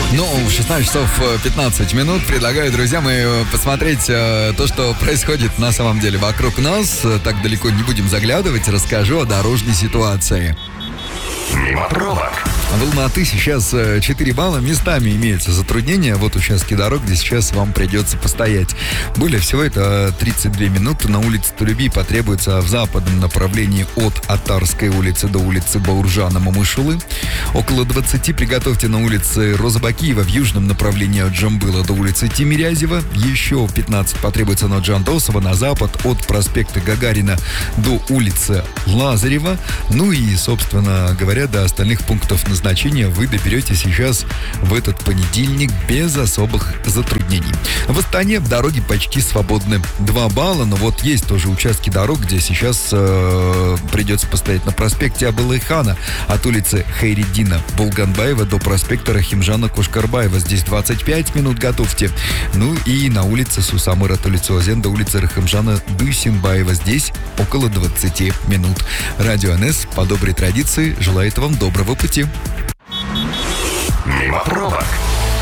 Ну, 16 часов 15 минут. Предлагаю, друзья мои, посмотреть то, что происходит на самом деле вокруг нас. Так далеко не будем заглядывать. Расскажу о дорожной ситуации. Мимо пробок. В Алматы сейчас 4 балла. Местами имеются затруднения. Вот участки дорог, где сейчас вам придется постоять. Более всего, это 32 минуты. На улице Тулеби потребуется в западном направлении от Атарской улицы до улицы Бауржана-Мамышулы. Около 20 приготовьте на улице Роза-Бакиева в южном направлении от Джамбыла до улицы Тимирязева. Еще 15 потребуется на Джандосова на запад от проспекта Гагарина до улицы Лазарева. Ну и, собственно говоря, до остальных пунктов назначения вы доберетесь сейчас в этот понедельник без особых затруднений. В Астане дороги почти свободны. 2 балла, но вот есть тоже участки дорог, где сейчас придется постоять на проспекте Абылайхана от улицы Хайреддина Булганбаева до проспекта Рахимжана Кошкарбаева. Здесь 25 минут готовьте. Ну и на улице Сусамыра Толицуазен до улицы Рахимжана Дусинбаева. Здесь около 20 минут. Радио НС по доброй традиции желает вам доброго пути. Мимо пробок.